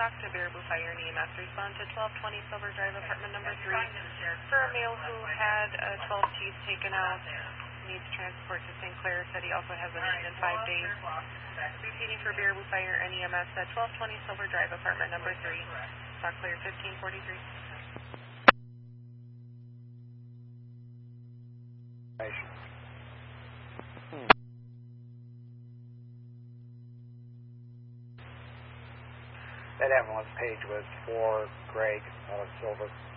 Fox to Baraboo Fire and EMS. Respond to 1220 Silver Drive, apartment number 3. For a male who had 12 teeth taken out, needs transport to St. Clair. Said he also has a need in 5 days. Repeating for Baraboo Fire and EMS at 1220 Silver Drive, apartment number 3. Stock clear 1543. That ambulance page was for Greg Silver.